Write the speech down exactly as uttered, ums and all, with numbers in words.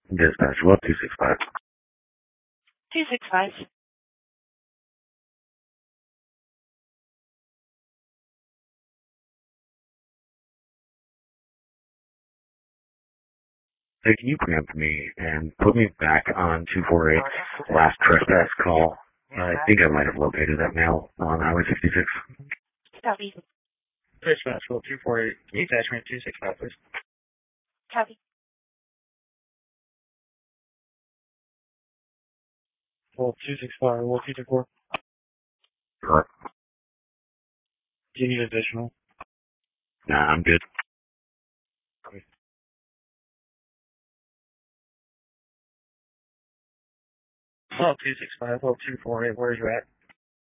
Dispatch, well, two six five. two six five. Hey, can you preempt me and put me back on two four eight, last trespass call? I think I might have located that male on Highway sixty-six. Copy. Dispatch, well, two four eight, attachment two six five, please. Copy. Well, two six five, well, two two four. Sure. Do you need additional? Nah, I'm good. Well, two six five, well, two four eight, where are you at?